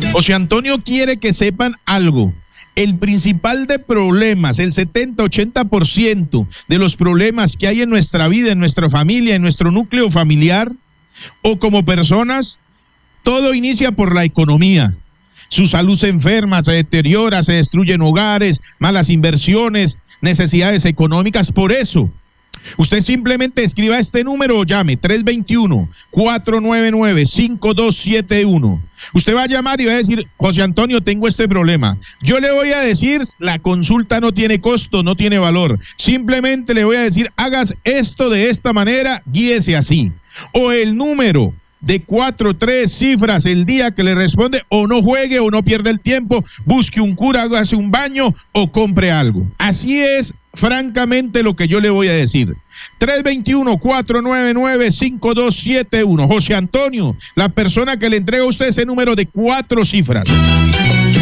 José Antonio quiere que sepan algo. El principal de problemas, el 70-80% de los problemas que hay en nuestra vida, en nuestra familia, en nuestro núcleo familiar o como personas, todo inicia por la economía. Su salud se enferma, se deteriora, se destruyen hogares, malas inversiones, necesidades económicas. Por eso, usted simplemente escriba este número o llame 321-499-5271. Usted va a llamar y va a decir: José Antonio, tengo este problema. Yo le voy a decir, la consulta no tiene costo, no tiene valor. Simplemente le voy a decir: hagas esto de esta manera, guíese así. O el número de 4, 3 cifras el día que le responde, o no juegue o no pierda el tiempo, busque un cura, hágase un baño o compre algo. Así es, francamente, lo que yo le voy a decir. 321-499-5271. José Antonio, la persona que le entrega a usted ese número de 4 cifras.